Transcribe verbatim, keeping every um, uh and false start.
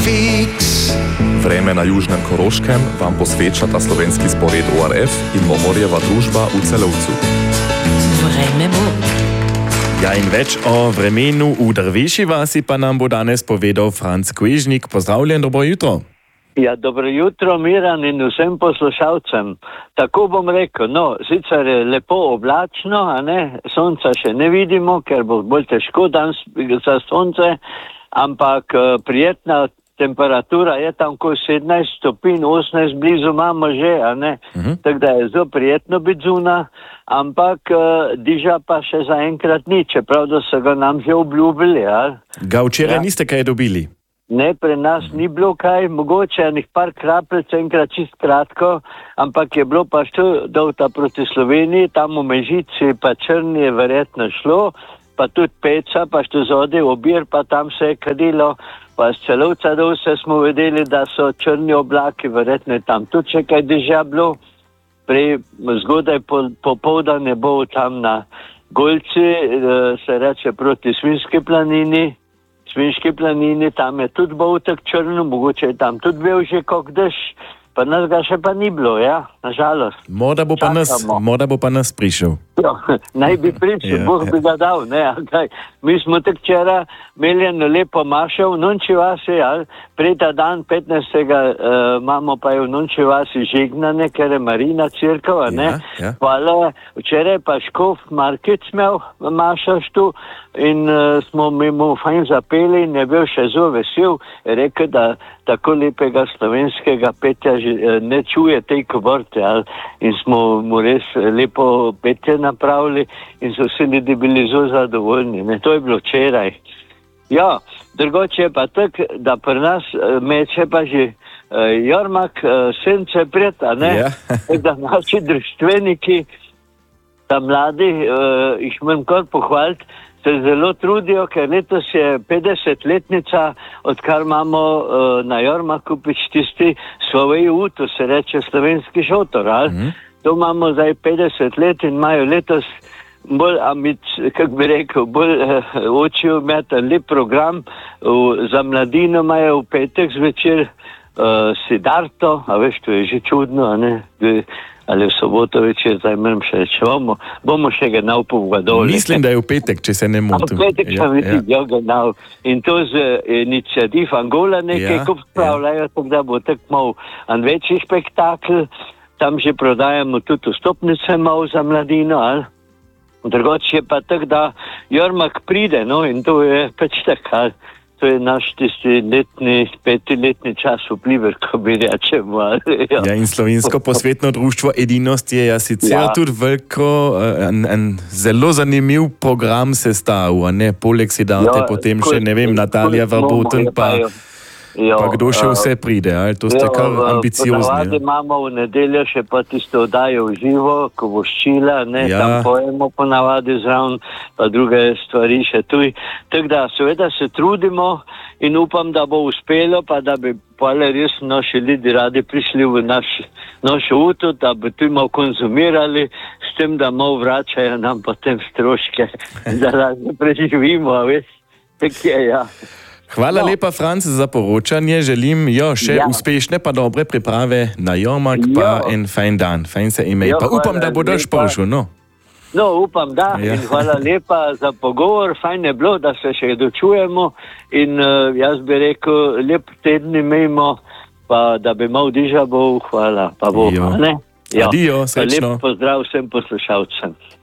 Fix. Vreme na južnem Koroškem vam posvečata slovenski spored O R F in Mohorjeva družba v Celovcu. Vreme bo. Ja, in več o vremenu v Drveši vasi pa nam bo danes povedal Franc Kvežnik. Pozdravljen, dobro jutro. Ja, dobro jutro, Miran, in vsem poslušalcem. Tako bom rekel, no, sicer je lepo oblačno, a ne, sonca še ne vidimo, ker bo bolj težko danes za sonce, ampak prijetna temperatura je tam ko sedemnajst stopinj, osemnajst blizu imamo že, a ne, uh-huh. Tako da je zelo prijetno biti zunaj, ampak uh, diža pa še zaenkrat ni, čeprav da so ga nam že obljubili, ja. Ga včeraj ja. Niste kaj dobili? Ne, pri nas ni bilo kaj, mogoče enih par krapelc, enkrat čist kratko, ampak je bilo pa što dolta proti Sloveniji, tam v Mežici pa Črni je verjetno šlo, pa tudi Peca, pa što zode obir, pa tam se je kadilo, pa z Celovca dol se smo vedeli, da so črni oblaki, verjetno je tam tudi še kaj dežja bilo, prej zgodaj po, popoldan je bo tam na Golci, se reče proti Svinjski planini, Svinjski planini, tam je tudi bo tak črno, mogoče je tam tudi bil že kak dež, pa nas ga še pa ni bilo, ja, nažalost. Morda bo pa nas, morda bo pa nas prišel. Jo, naj bi prišel, ja, Bog bi ga dal, ne, okay. Mi smo tak včera imeli eno lepo mašo v Nunči vasi, ali prejta dan petnajstega Uh, imamo pa je v Nunči vasi žegnane, ker je Marina cirkova, ne, ja, ja. Hvala, včeraj pa Škof Markic imel mašo štu in uh, smo mimo fajn zapeli in je bil še zelo vesel, je rekel, da tako lepega slovenskega petja že, ne čuje tej kovorte, ali, in smo mu res lepo petje napravili in so vsi ljudi bili zelo zadovoljni. Ne? To je bilo včeraj. Ja, drugoče je pa tak, da pri nas meče pa že uh, Jormak uh, sence pred, a ne? Ja. Da naši društveniki, ta mladi, uh, jih moram kar pohvaliti, se zelo trudijo, ker letos je petdesetletnica, odkar imamo uh, na Jormaku pič tisti svoj U, to se reče slovenski šotor, ali? Mm. To imamo zdaj petdeset let in imajo letos bolj, kako bi rekel, bolj uh, očijo imeti lep program, v, za mladino imajo v petek zvečer uh, Sidarto, a veš, to je že čudno, a ne, ali v soboto večer, zdaj moram še reči, bomo, bomo še ga naupov dol. Mislim, da je v petek, če se ne motim. V petek sem ja, ja. ga nav. In to z iniciativ Angola nekaj, ja, ko spravljajo, ja. Tako da bo tak mal en večji spektakl, tam že prodajamo tudi vstopnice mal za mladino, ali? Drugoče je pa tak, da Jormak pride, no, in to je pač tako, to je naš tisti letni, petiletni čas vpliver, ko bi rečemo. Ja. Ja, in Slovensko posvetno društvo Edinost je ja sicer ja. Tudi veliko, en, en zelo zanimiv program sestavil, a ne, poleg si date ja, potem še, ne vem, Natalija Verboten, pa, jo, pa kdo še vse pride, ali to ste jo, kar ambiciozni. Ponavadi imamo v nedeljo še pa tisto oddajo v živo, ko bo ščila, ne, ja. Tam pojemo ponavadi zraven, pa druge stvari še tuj. Tako da seveda se trudimo in upam, da bo uspelo, pa da bi pole res naši ljudi radi prišli v naš, naš uto, da bi tu malo konzumirali, s tem, da malo vračajo nam potem stroške, da razne preživimo, a veš, tak je, ja. Hvala no. Lepa, Franc, za poročanje. Želim jo še ja. Uspešne pa dobre priprave na Jormak, pa jo. En fajn dan. Fajn se imej. Jo, pa upam, da boš prišel, no. No, upam, da. Ja. In hvala lepa za pogovor. Fajn je bilo, da se še dočujemo. In uh, jaz bi rekel, lep teden imejmo, pa da bi mal diža bo. Hvala. Pa bo, ne? Adijo, srečno. Lep pozdrav vsem poslušalcem.